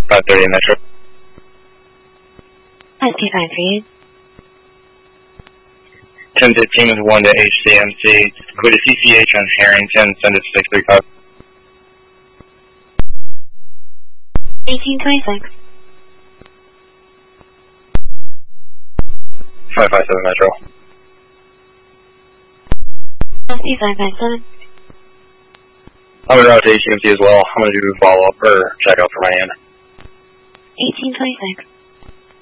530 Metro. SK5 for you. 1015 with 1 to HCMC. Include a CCH on Harrington. Send it to 635. 1826. 557 Metro. SK557. I'm going to route to HCMC as well. I'm going to do follow-up or check out for my end. 1826.